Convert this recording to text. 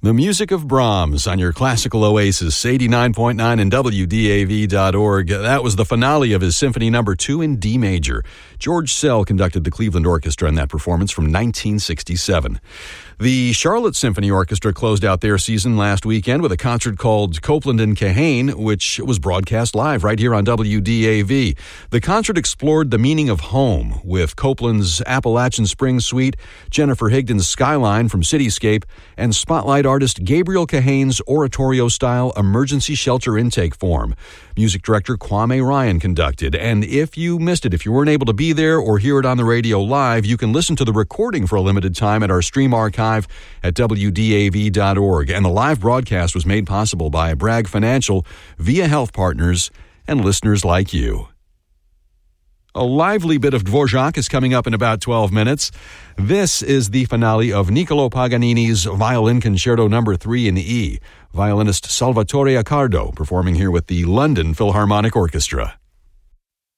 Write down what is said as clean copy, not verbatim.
The music of Brahms on your classical oasis, 89.9 and WDAV.org. That was the finale of his Symphony No. 2 in D major. George Szell conducted the Cleveland Orchestra in that performance from 1967. The Charlotte Symphony Orchestra closed out their season last weekend with a concert called Copeland and Kahane, which was broadcast live right here on WDAV. The concert explored the meaning of home with Copeland's Appalachian Spring Suite, Jennifer Higdon's Skyline from Cityscape, and spotlight artist Gabriel Kahane's oratorio-style emergency shelter intake form. Music director Kwame Ryan conducted, and if you missed it, if you weren't able to be there or hear it on the radio live, you can listen to the recording for a limited time at our stream archive at WDAV.org. And the live broadcast was made possible by Bragg Financial, Via Health Partners, and listeners like you. A lively bit of Dvorak is coming up in about 12 minutes. This is the finale of Niccolò Paganini's Violin Concerto No. 3 in E. Violinist Salvatore Accardo performing here with the London Philharmonic Orchestra.